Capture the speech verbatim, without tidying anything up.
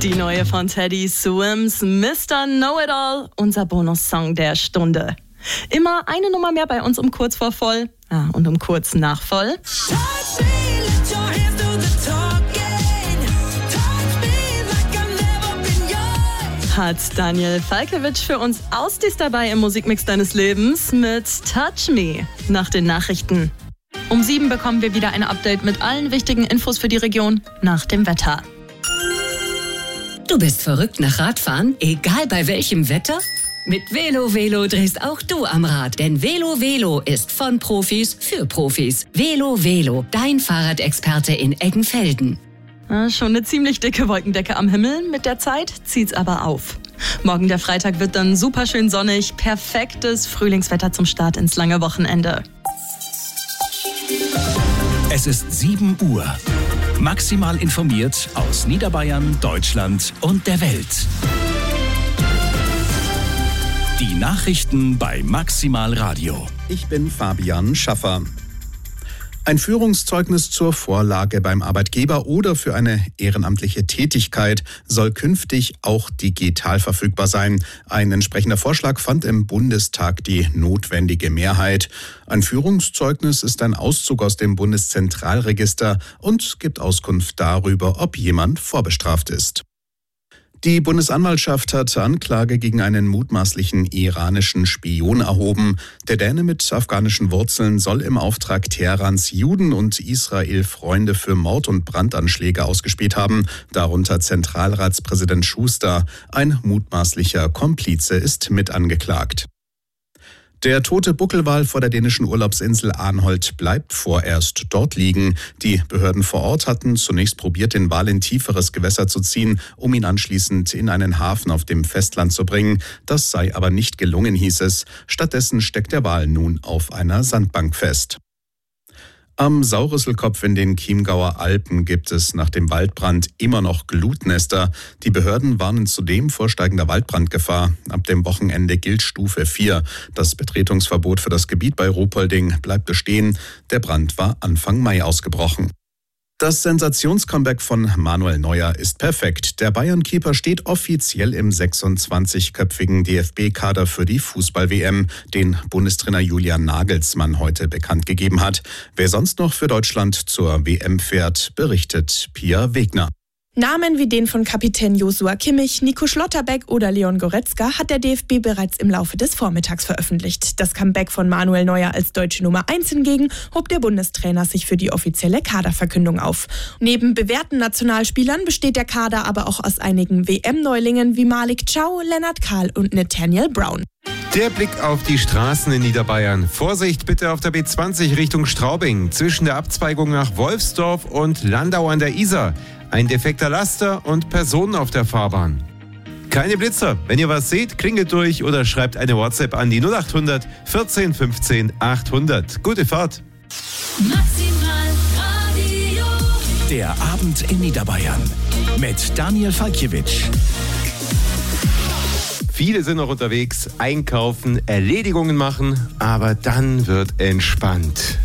Die neue von Teddy Swims, Mister Know-It-All, unser Bonussong der Stunde. Immer eine Nummer mehr bei uns um kurz vor voll ah, und um kurz nach voll. Hat Daniel Falkewitsch für uns Ausdies dabei im Musikmix deines Lebens mit Touch Me nach den Nachrichten. Um sieben bekommen wir wieder ein Update mit allen wichtigen Infos für die Region nach dem Wetter. Du bist verrückt nach Radfahren, egal bei welchem Wetter? Mit Velo Velo drehst auch du am Rad, denn Velo Velo ist von Profis für Profis. Velo Velo, dein Fahrradexperte in Eggenfelden. Ah, schon eine ziemlich dicke Wolkendecke am Himmel, mit der Zeit zieht's aber auf. Morgen der Freitag wird dann super schön sonnig, perfektes Frühlingswetter zum Start ins lange Wochenende. Es ist sieben Uhr. Maximal informiert aus Niederbayern, Deutschland und der Welt. Die Nachrichten bei Maximal Radio. Ich bin Fabian Schaffer. Ein Führungszeugnis zur Vorlage beim Arbeitgeber oder für eine ehrenamtliche Tätigkeit soll künftig auch digital verfügbar sein. Ein entsprechender Vorschlag fand im Bundestag die notwendige Mehrheit. Ein Führungszeugnis ist ein Auszug aus dem Bundeszentralregister und gibt Auskunft darüber, ob jemand vorbestraft ist. Die Bundesanwaltschaft hat Anklage gegen einen mutmaßlichen iranischen Spion erhoben. Der Däne mit afghanischen Wurzeln soll im Auftrag Teherans Juden und Israel Freunde für Mord- und Brandanschläge ausgespäht haben, darunter Zentralratspräsident Schuster. Ein mutmaßlicher Komplize ist mit angeklagt. Der tote Buckelwal vor der dänischen Urlaubsinsel Arnholt bleibt vorerst dort liegen. Die Behörden vor Ort hatten zunächst probiert, den Wal in tieferes Gewässer zu ziehen, um ihn anschließend in einen Hafen auf dem Festland zu bringen. Das sei aber nicht gelungen, hieß es. Stattdessen steckt der Wal nun auf einer Sandbank fest. Am Saurüsselkopf in den Chiemgauer Alpen gibt es nach dem Waldbrand immer noch Glutnester. Die Behörden warnen zudem vor steigender Waldbrandgefahr. Ab dem Wochenende gilt Stufe vier. Das Betretungsverbot für das Gebiet bei Ruhpolding bleibt bestehen. Der Brand war Anfang Mai ausgebrochen. Das Sensationscomeback von Manuel Neuer ist perfekt. Der Bayern-Keeper steht offiziell im sechsundzwanzigköpfigen D F B-Kader für die Fußball-W M, den Bundestrainer Julian Nagelsmann heute bekannt gegeben hat. Wer sonst noch für Deutschland zur W M fährt, berichtet Pia Wegner. Namen wie den von Kapitän Joshua Kimmich, Nico Schlotterbeck oder Leon Goretzka hat der D F B bereits im Laufe des Vormittags veröffentlicht. Das Comeback von Manuel Neuer als deutsche Nummer eins hingegen hob der Bundestrainer sich für die offizielle Kaderverkündung auf. Neben bewährten Nationalspielern besteht der Kader aber auch aus einigen W M-Neulingen wie Malik Chow, Lennart Kahl und Nathaniel Brown. Der Blick auf die Straßen in Niederbayern. Vorsicht bitte auf der B zwanzig Richtung Straubing, zwischen der Abzweigung nach Wolfsdorf und Landau an der Isar. Ein defekter Laster und Personen auf der Fahrbahn. Keine Blitzer. Wenn ihr was seht, klingelt durch oder schreibt eine WhatsApp an die null acht hundert vierzehn fünfzehn achthundert. Gute Fahrt. Maximal Radio. Der Abend in Niederbayern mit Daniel Falkewitsch. Viele sind noch unterwegs, einkaufen, Erledigungen machen, aber dann wird entspannt.